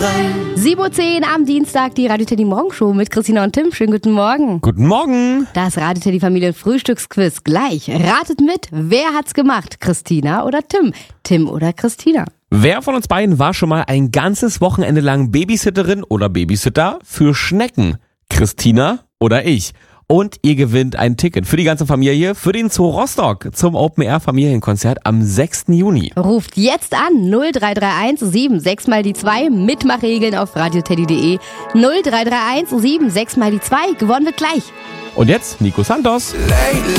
7:10 Uhr am Dienstag, die Radio Teddy Morgenshow mit Christina und Tim. Schönen guten Morgen. Guten Morgen. Das Radio Teddy Familien Frühstücksquiz gleich. Ratet mit, wer hat's gemacht? Christina oder Tim? Tim oder Christina? Wer von uns beiden war schon mal ein ganzes Wochenende lang Babysitterin oder Babysitter für Schnecken? Christina oder ich? Und ihr gewinnt ein Ticket für die ganze Familie für den Zoo Rostock zum Open-Air-Familienkonzert am 6. Juni. Ruft jetzt an 0331 76 mal die 2, Mitmachregeln auf radioteddy.de. 0331 76 mal die 2, gewonnen wird gleich. Und jetzt Nico Santos.